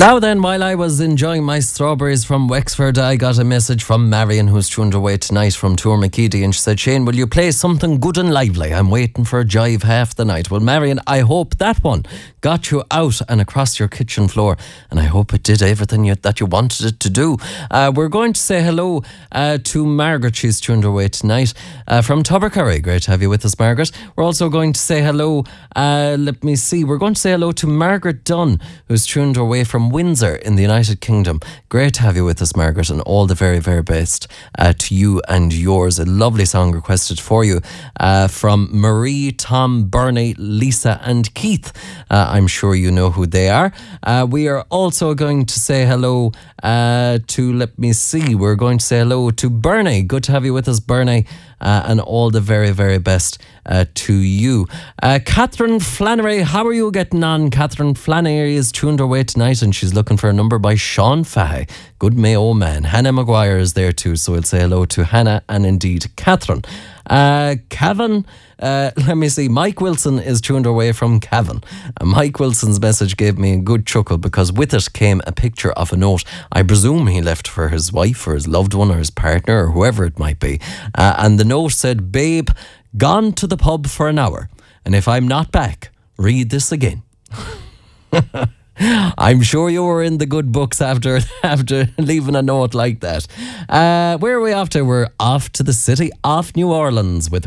Now then, while I was enjoying my strawberries from Wexford, I got a message from Marion, who's tuned away tonight from Tourmakeedy, and she said, Shane, will you play something good and lively? I'm waiting for a jive half the night. Well, Marion, I hope that one got you out and across your kitchen floor, and I hope it did everything that you wanted it to do. We're going to say hello to Margaret. She's tuned away tonight from Tubbercurry. Great to have you with us, Margaret. We're also going to say hello, let me see, we're going to say hello to Margaret Dunn, who's tuned away from Windsor in the United Kingdom. Great to have you with us, Margaret, and all the very, very best to you and yours. A lovely song requested for you from Marie, Tom, Bernie, Lisa and Keith. I'm sure you know who they are. We are also going to say hello to, let me see, we're going to say hello to Bernie. Good to have you with us, Bernie, and all the very, very best to you. Catherine Flannery, how are you getting on? Catherine Flannery is tuned away tonight and she's looking for a number by Sean Fahey. Good Mayo man. Hannah Maguire is there too, so we'll say hello to Hannah and indeed Catherine. Cavan, let me see, Mike Wilson is tuned away from Cavan. Mike Wilson's message gave me a good chuckle because with it came a picture of a note I presume he left for his wife or his loved one or his partner or whoever it might be, and the note said, babe, gone to the pub for an hour, and if I'm not back, read this again. I'm sure you were in the good books after leaving a note like that. Where are we off to? We're off to the city of New Orleans with